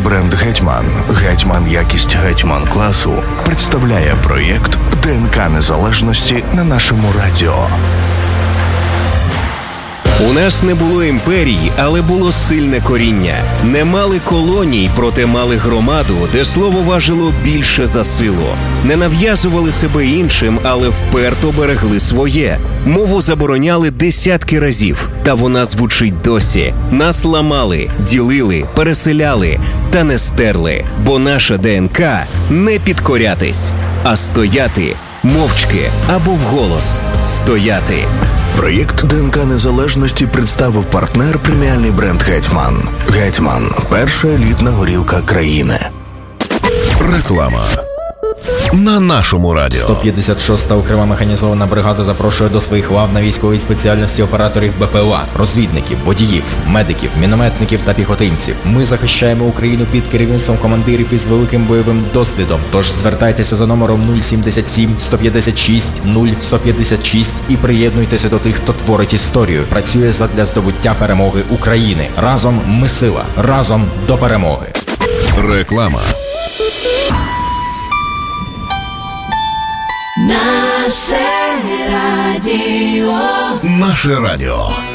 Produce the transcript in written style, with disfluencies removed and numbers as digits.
бренд «Гетьман», «Гетьман якість Гетьман класу» представляє проєкт «ДНК Незалежності» на нашому радіо. У нас не було імперії, але було сильне коріння. Не мали колоній, проте мали громаду, де слово важило більше за силу. Не нав'язували себе іншим, але вперто берегли своє. Мову забороняли десятки разів, та вона звучить досі. Нас ламали, ділили, переселяли, та не стерли. Бо наша ДНК – не підкорятись, а стояти, мовчки або вголос стояти. Проєкт «ДНК Незалежності» представив партнер преміальний бренд «Гетьман». «Гетьман» – перша елітна горілка країни. Реклама на нашому радіо. 156-та окрема механізована бригада запрошує до своїх лав на військовій спеціальності операторів БПЛА, розвідників, водіїв, медиків, мінометників та піхотинців. Ми захищаємо Україну під керівництвом командирів із великим бойовим досвідом. Тож звертайтеся за номером 077 156 0156 і приєднуйтеся до тих, хто творить історію. Працює задля здобуття перемоги України. Разом ми сила. Разом до перемоги. Реклама. Наше радіо. Наше радіо.